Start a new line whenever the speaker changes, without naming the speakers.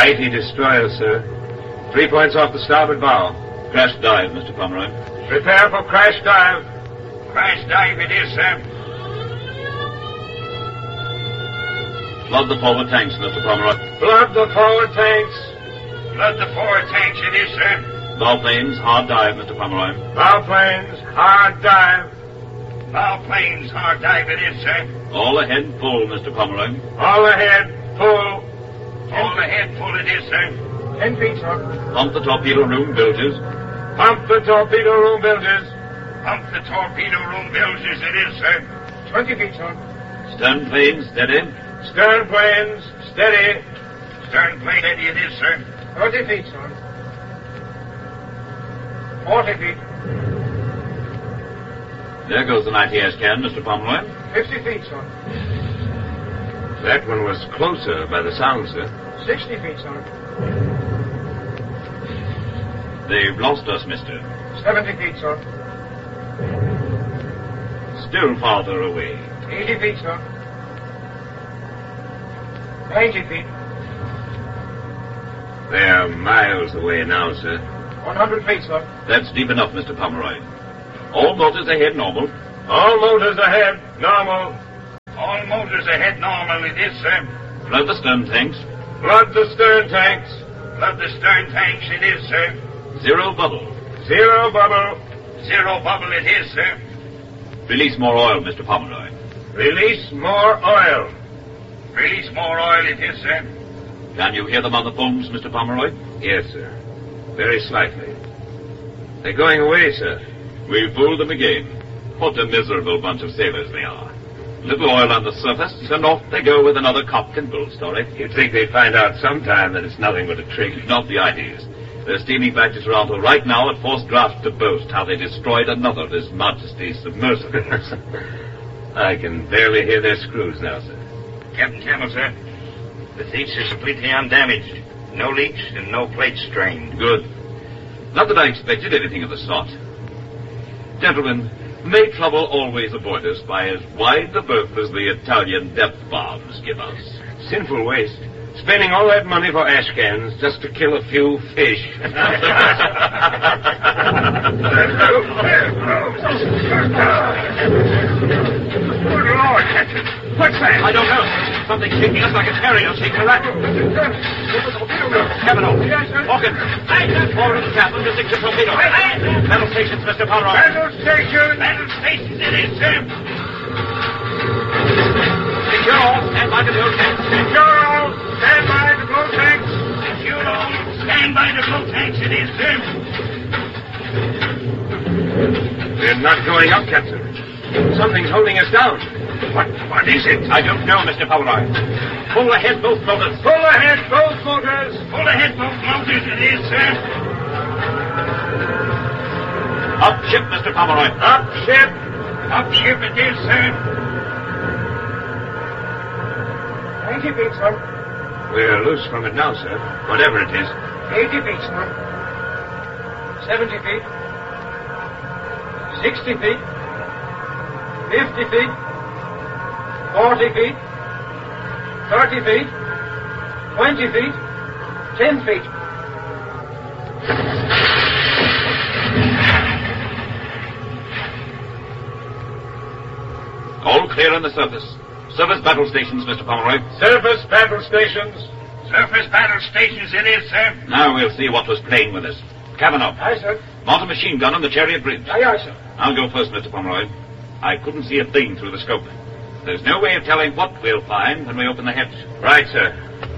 Mighty destroyer, sir. 3 points off the starboard bow.
Crash dive, Mr. Pomeroy.
Prepare for crash dive.
Crash dive it is, sir.
Flood the forward tanks, Mr. Pomeroy.
Flood the forward tanks.
Flood the forward tanks it is, sir.
Bow planes, hard dive, Mr. Pomeroy.
Bow planes, hard dive.
Bow planes, hard dive it is, sir.
All ahead, full, Mr. Pomeroy.
All ahead, full.
All ahead, full it is, sir.
10 feet, sir.
Pump the torpedo room bilges.
Pump the torpedo room bilges.
Pump the torpedo room bilges it is, sir.
20 feet, sir.
Stern planes, steady.
Stern planes, steady.
Stern plane steady it is, sir.
30 feet, sir. 40 feet.
There goes the 90 can, Mr. Pomeroy.
50 feet, sir. That one was closer by the sound, sir. 60 feet, sir.
They've lost us, mister.
70 feet, sir.
Still farther away.
80 feet, sir. 90 feet. They're miles away now, sir. 100 feet, sir.
That's deep enough, Mr. Pomeroy. All motors ahead, normal.
All motors ahead, normal.
All motors ahead normal it is, sir.
Flood the stern tanks.
Flood the stern tanks.
Flood the stern tanks it is, sir.
Zero bubble.
Zero bubble.
Zero bubble it is, sir.
Release more oil, Mr. Pomeroy.
Release more oil.
Release more oil it is, sir.
Can you hear them on the phones, Mr. Pomeroy?
Yes, sir. Very slightly. They're going away, sir.
We fooled them again. What a miserable bunch of sailors they are. Little oil on the surface, and off they go with another cock and bull story.
You'd think they'd find out sometime that it's nothing but a trick.
Not the ideas. They're steaming back to Toronto right now at forced draft to boast how they destroyed another of His Majesty's submersibles.
I can barely hear their screws now, sir.
Captain Campbell, sir. The seats are completely undamaged. No leaks and no plates strained.
Good. Not that I expected anything of the sort. Gentlemen, may trouble always avoid us by as wide a berth as the Italian depth bombs give us.
Sinful waste. Spending all that money for ash cans just to kill a few fish.
Good Lord, Captain. What's that?
I don't know. Something shaking us like a carrier shaking a rat. Cavanaugh. Morgan. Forward of the cabin to 6 torpedo. Battle stations, Mr. Pomeroy.
Battle stations. Battle stations it is, sir.
Secure all. Stand by to blow tanks.
Secure all. Stand by to blow tanks. Secure all. Stand by to blow tanks it is, sir.
We're not going up, Captain. Something's holding us down.
What is it?
I don't know, Mr. Pomeroy. Pull ahead both motors.
Pull ahead both motors.
Pull ahead both motors it is, sir.
Up ship, Mr. Pomeroy.
Up ship.
Up ship it is, sir.
90 feet, sir. We're loose from it now, sir. Whatever it is. 80 feet, sir. 70 feet. 60 feet. 50 feet. 40 feet. 30 feet. 20 feet. 10 feet.
All clear on the surface. Surface battle stations, Mr. Pomeroy.
Surface battle stations.
Surface battle stations it is, sir.
Now we'll see what was playing with us. Cavanaugh.
Aye, sir.
Mount a machine gun on the Chariot Bridge.
Aye, aye, sir.
I'll go first, Mr. Pomeroy. I couldn't see a thing through the scope. There's no way of telling what we'll find when we open the hatch.
Right, sir.